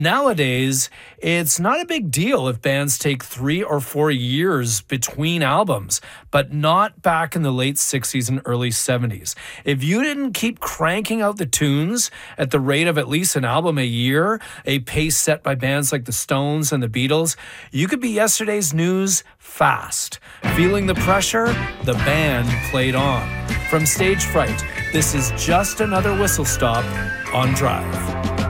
Nowadays, it's not a big deal if bands take 3 or 4 years between albums, but not back in the late 60s and early 70s. If you didn't keep cranking out the tunes at the rate of at least an album a year, a pace set by bands like the Stones and the Beatles, you could be yesterday's news fast. Feeling the pressure, the band played on. From Stage Fright, this is just another whistle stop on Drive.